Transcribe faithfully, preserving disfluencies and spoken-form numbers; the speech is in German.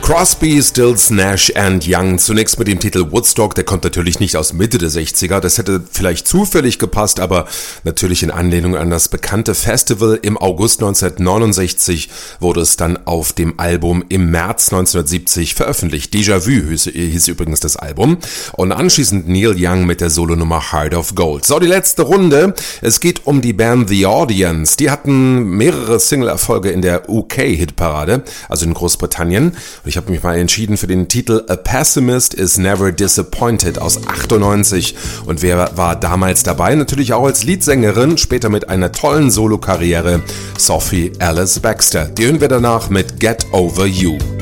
Crosby, Stills, Nash and Young. Zunächst mit dem Titel Woodstock, der kommt natürlich nicht aus Mitte der sechziger. Das hätte vielleicht zufällig gepasst, aber natürlich in Anlehnung an das bekannte Festival. Im August neunzehnhundertneunundsechzig wurde es dann auf dem Album im März neunzehnhundertsiebzig veröffentlicht. Déjà-vu hieß, hieß übrigens das Album. Und anschließend Neil Young mit der Solonummer Heart of Gold. So, die letzte Runde. Es geht um die Band The Audience. Die hatten mehrere Single-Erfolge in der U K-Hitparade, also in Großbritannien. Ich habe mich mal entschieden für den Titel A Pessimist is Never Disappointed aus achtundneunzig. Und wer war damals dabei? Natürlich auch als Leadsängerin, später mit einer tollen Solokarriere, Sophie Alice Baxter. Die hören wir danach mit Get Over You.